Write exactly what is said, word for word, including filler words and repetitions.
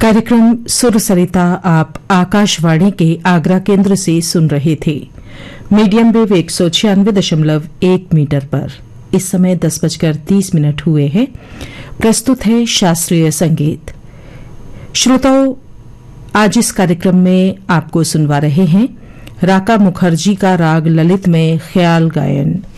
कार्यक्रम सुर सरिता आप आकाशवाणी के आगरा केंद्र से सुन रहे थे। मीडियम वेव एक सौ छियानवे दशमलव एक मीटर पर इस समय दस बजकर तीस मिनट हुए हैं। प्रस्तुत है शास्त्रीय संगीत। श्रोताओं, आज इस कार्यक्रम में आपको सुनवा रहे हैं राका मुखर्जी का राग ललित में ख्याल गायन।